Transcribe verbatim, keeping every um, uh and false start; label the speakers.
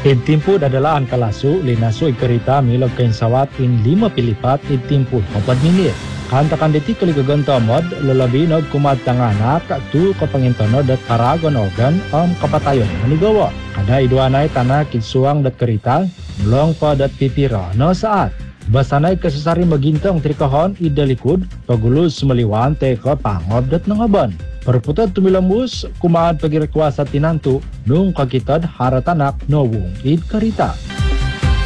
Speaker 1: Idtimpo dadalaan kalasu, linaso ikarita milog kain sawat in lima pilipat idtimpo hopad minit. Kantakan diti kaligagantamod, lalabinog kumadtanganak tu kapangintonod at paragon organ ang kapatayon manigawa. Kada idwanay tanak kitsuang dat karita, mulong pa dat pipira no saat. Basanay kasasari magintang trikahon idalikod, pagulus sumaliwan teka pangob dat nangaban. Perputad tumilambus, kumaan pagirekwasa tinanto, nung kakitad haratanak no wong id karita.